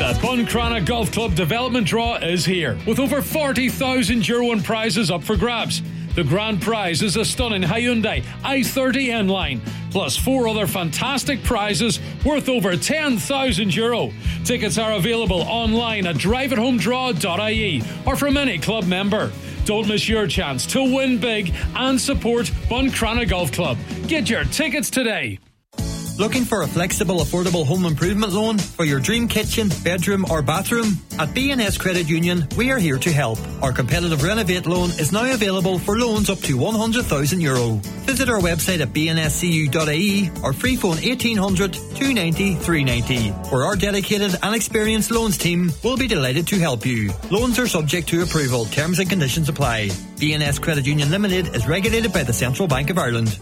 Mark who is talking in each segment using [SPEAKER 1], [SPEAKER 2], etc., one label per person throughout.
[SPEAKER 1] The Buncrana Golf Club development draw is here, with over €40,000 in prizes up for grabs. The grand prize is a stunning Hyundai i30 N-Line, plus 4 other fantastic prizes worth over €10,000. Tickets are available online at driveathomedraw.ie or from any club member. Don't miss your chance to win big and support Buncrana Golf Club. Get your tickets today.
[SPEAKER 2] Looking for a flexible, affordable home improvement loan for your dream kitchen, bedroom or bathroom? At B&S Credit Union, we are here to help. Our competitive Renovate loan is now available for loans up to €100,000. Visit our website at bnscu.ie or free phone 1800 290 390, where our dedicated and experienced loans team will be delighted to help you. Loans are subject to approval. Terms and conditions apply. B&S Credit Union Limited is regulated by the Central Bank of Ireland.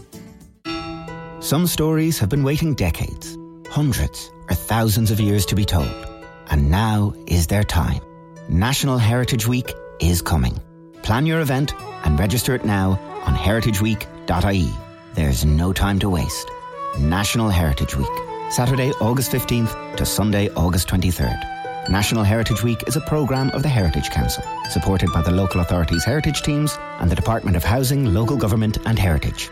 [SPEAKER 3] Some stories have been waiting decades, hundreds or thousands of years to be told. And now is their time. National Heritage Week is coming. Plan your event and register it now on heritageweek.ie. There's no time to waste. National Heritage Week. Saturday, August 15th to Sunday, August 23rd. National Heritage Week is a programme of the Heritage Council, supported by the local authorities' heritage teams and the Department of Housing, Local Government and Heritage.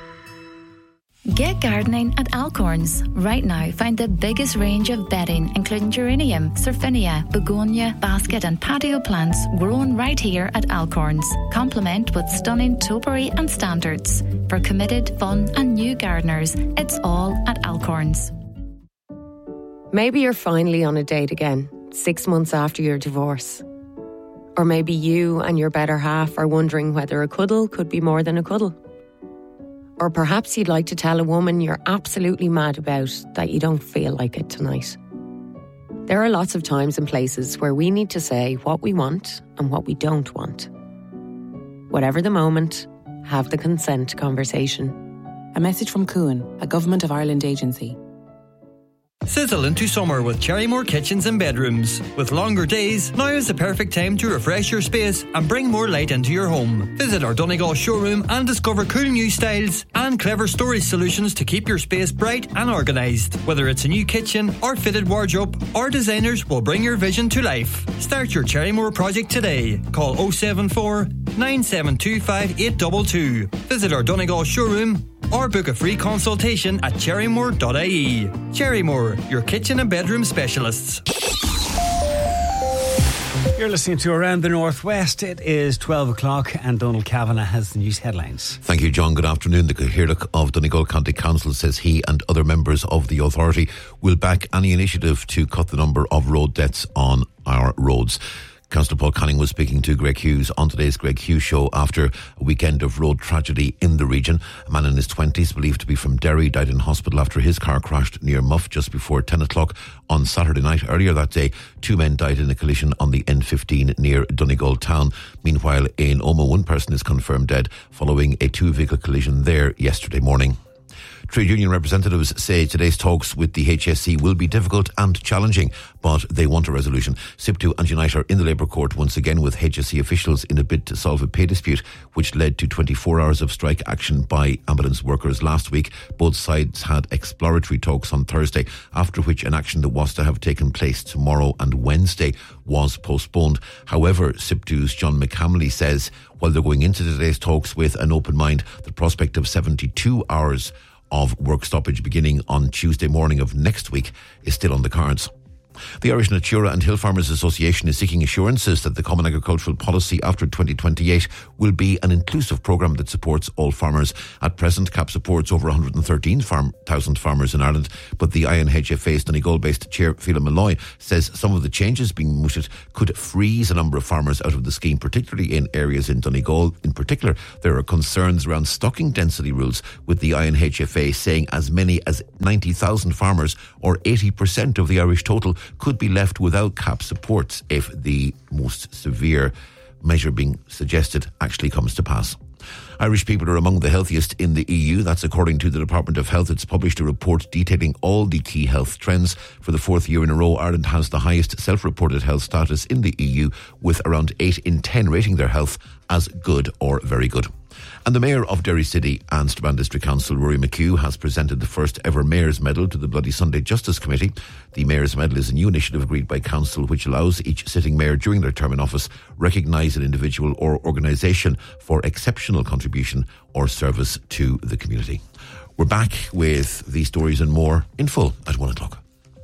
[SPEAKER 4] Get gardening at Alcorns. Right now, find the biggest range of bedding, including geranium, surfinia, begonia, basket and patio plants grown right here at Alcorns. Complement with stunning topiary and standards. For committed, fun and new gardeners, it's all at Alcorns.
[SPEAKER 5] Maybe you're finally on a date again, 6 months after your divorce. Or maybe you and your better half are wondering whether a cuddle could be more than a cuddle. Or perhaps you'd like to tell a woman you're absolutely mad about that you don't feel like it tonight. There are lots of times and places where we need to say what we want and what we don't want. Whatever the moment, have the consent conversation.
[SPEAKER 6] A message from Cuan, a Government of Ireland agency.
[SPEAKER 2] Sizzle into summer with Cherrymore Kitchens and Bedrooms. With longer days, now is the perfect time to refresh your space and bring more light into your home. Visit our Donegal showroom and discover cool new styles and clever storage solutions to keep your space bright and organised. Whether it's a new kitchen or fitted wardrobe, our designers will bring your vision to life. Start your Cherrymore project today. Call 074 9725 822. Visit our Donegal showroom or book a free consultation at cherrymore.ie. Cherrymore, your kitchen and bedroom specialists.
[SPEAKER 7] You're listening to Around the Northwest. It is 12 o'clock and Donald Kavanagh has the news headlines.
[SPEAKER 8] Thank you, John. Good afternoon. The Cathaoirleach of Donegal County Council says he and other members of the authority will back any initiative to cut the number of road deaths on our roads. Councillor Paul Canning was speaking to Greg Hughes on today's Greg Hughes show after a weekend of road tragedy in the region. A man in his 20s, believed to be from Derry, died in hospital after his car crashed near Muff just before 10 o'clock on Saturday night. Earlier that day, 2 men died in a collision on the N15 near Donegal town. Meanwhile, in Omagh, 1 person is confirmed dead following a 2-vehicle collision there yesterday morning. Trade union representatives say today's talks with the HSE will be difficult and challenging, but they want a resolution. SIPTU and Unite are in the Labour Court once again with HSE officials in a bid to solve a pay dispute which led to 24 hours of strike action by ambulance workers last week. Both sides had exploratory talks on Thursday, after which an action that was to have taken place tomorrow and Wednesday was postponed. However, SIPTU's John McCamley says while they're going into today's talks with an open mind, the prospect of 72 hours of work stoppage beginning on Tuesday morning of next week is still on the cards. The Irish Natura and Hill Farmers Association is seeking assurances that the Common Agricultural Policy after 2028 will be an inclusive programme that supports all farmers. At present, CAP supports over 113,000 farmers in Ireland, but the INHFA's Donegal-based chair, Phelan Malloy, says some of the changes being mooted could freeze a number of farmers out of the scheme, particularly in areas in Donegal. In particular, there are concerns around stocking density rules, with the INHFA saying as many as 90,000 farmers, or 80% of the Irish total, could be left without CAP supports if the most severe measure being suggested actually comes to pass. Irish people are among the healthiest in the EU. That's according to the Department of Health. It's published a report detailing all the key health trends. For the 4th year in a row, Ireland has the highest self-reported health status in the EU, with around 8 in 10 rating their health as good or very good. And the Mayor of Derry City and Strabane District Council, Rory McHugh, has presented the first ever Mayor's Medal to the Bloody Sunday Justice Committee. The Mayor's Medal is a new initiative agreed by Council which allows each sitting mayor during their term in office recognise an individual or organisation for exceptional contribution or service to the community. We're back with these stories and more in full at 1 o'clock.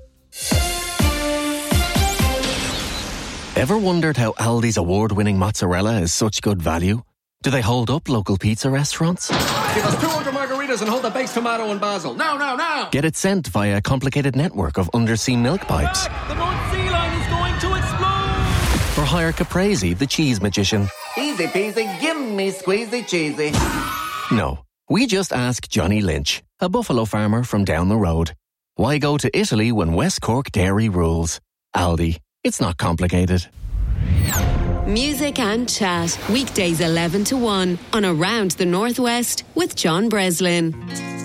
[SPEAKER 9] Ever wondered how Aldi's award-winning mozzarella is such good value? Do they hold up local pizza restaurants?
[SPEAKER 10] Give us 200 margaritas and hold the baked tomato and basil. Now!
[SPEAKER 9] Get it sent via a complicated network of undersea milk pipes.
[SPEAKER 10] The North Sea Line is going to explode!
[SPEAKER 9] Or hire Caprese, the cheese magician.
[SPEAKER 11] Easy peasy, give me squeezy cheesy.
[SPEAKER 9] No, we just ask Johnny Lynch, a buffalo farmer from down the road. Why go to Italy when West Cork dairy rules? Aldi, it's not complicated.
[SPEAKER 12] Music and chat, weekdays 11 to 1 on Around the Northwest with John Breslin.